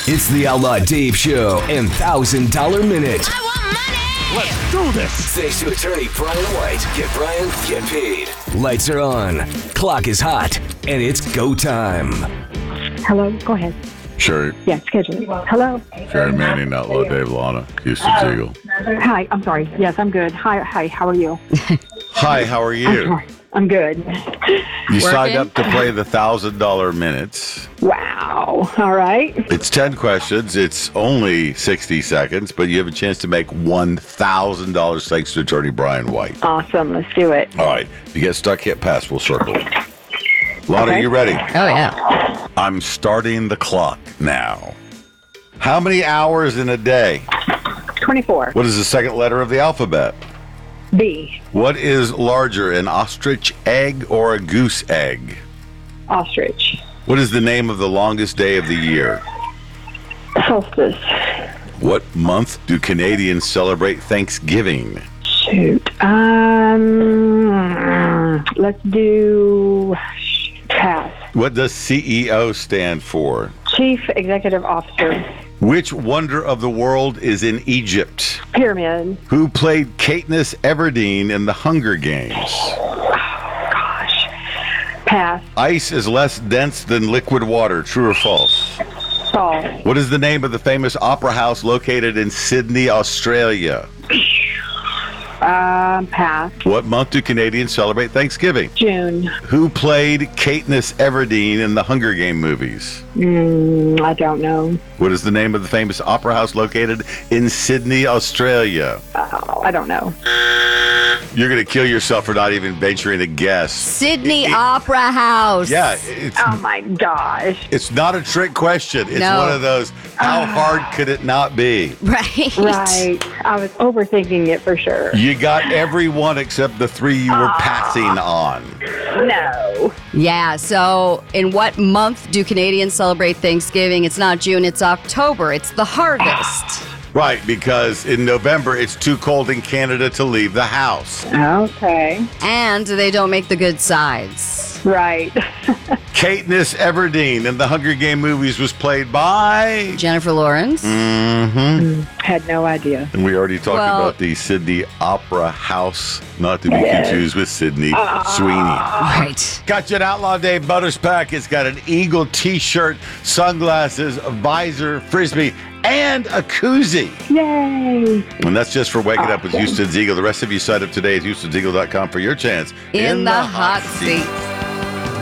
It's the Outlaw Dave Show and $1,000 Minute. I want money! Let's do this! Thanks to attorney Brian White. Get Brian, get paid. Lights are on, clock is hot, and it's go time. Hello, go ahead. Sherry. Yeah, schedule it. Hello. Sherry Manning, Outlaw Dave Lana, Houston Eagle. Hi, I'm sorry. Yes, I'm good. Hi, how are you? Hi, how are you? I'm good. You signed up to play the $1,000 minutes. Wow. All right. It's 10 questions. It's only 60 seconds, but you have a chance to make $1,000 thanks to attorney Brian White. Awesome. Let's do it. All right. If you get stuck, hit pass. We'll circle. Lana, Okay. you ready? Oh, yeah. I'm starting the clock now. How many hours in a day? 24. What is the second letter of the alphabet? B. What is larger, an ostrich egg or a goose egg? Ostrich. What is the name of the longest day of the year? Solstice. What month do Canadians celebrate Thanksgiving? Shoot. Let's do pass. What does CEO stand for? Chief Executive Officer. Which wonder of the world is in Egypt? Pyramid. Who played Katniss Everdeen in the Hunger Games? Gosh. Pass. Ice is less dense than liquid water, true or false? False. What is the name of the famous opera house located in Sydney, Australia? Pass. What month do Canadians celebrate Thanksgiving? June. Who played Katniss Everdeen in the Hunger Game movies? I don't know. What is the name of the famous opera house located in Sydney, Australia? I don't know. You're going to kill yourself for not even venturing a guess. Sydney Opera House. Yeah, Oh my gosh. it's not a trick question. It's No. one of those, how hard could it not be? Right. Right. I was overthinking it for sure. You got every one except the three you were passing on. No. Yeah, so in what month do Canadians celebrate Thanksgiving? It's not June, it's October. It's the harvest. Right, because in November it's too cold in Canada to leave the house. Okay. And they don't make the good sides. Right. Katniss Everdeen in the Hunger Game movies was played by... Jennifer Lawrence. Mm-hmm. Had no idea. And we already talked Well- about the Sydney Opera House, not to be confused with Sydney Sweeney. Right. Got you an Outlaw Day Butters Pack. It's got an Eagle t-shirt, sunglasses, a visor, frisbee, and a koozie. Yay. And that's just for waking up with Houston's Eagle. The rest of you sign up today at Houston'sEagle.com for your chance In the hot seat.